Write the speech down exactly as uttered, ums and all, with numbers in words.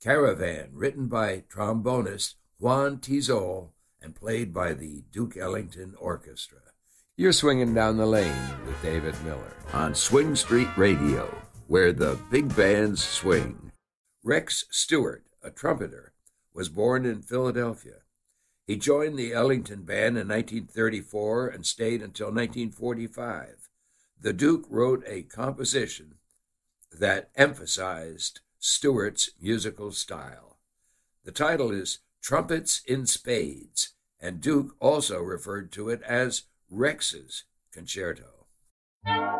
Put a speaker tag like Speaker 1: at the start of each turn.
Speaker 1: Caravan, written by trombonist Juan Tizol and played by the Duke Ellington Orchestra. You're swinging down the lane with David Miller
Speaker 2: on Swing Street Radio, where the big bands swing.
Speaker 1: Rex Stewart, a trumpeter, was born in Philadelphia. He joined the Ellington Band in nineteen thirty-four and stayed until nineteen forty-five. The Duke wrote a composition that emphasized Stewart's musical style. The title is Trumpets in Spades, and Duke also referred to it as Rex's Concerto.